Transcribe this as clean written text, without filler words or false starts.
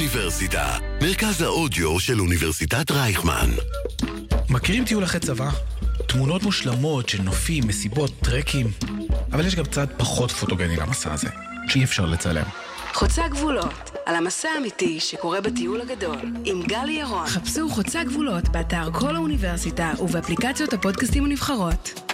האוניברסיטה, מרכז האודיו של אוניברסיטת רייכמן. מכירים טיול אחרי צבא? תמונות מושלמות של נופים, מסיבות, טרקים. אבל יש גם צד פחות פוטוגני למסע הזה, שאי אפשר לצלם. חוצה גבולות, על המסע האמיתי שקורה בטיול הגדול, עם גלי ירון. חפשו חוצה גבולות באתר כל האוניברסיטה ובאפליקציות הפודקאסטים הנבחרות.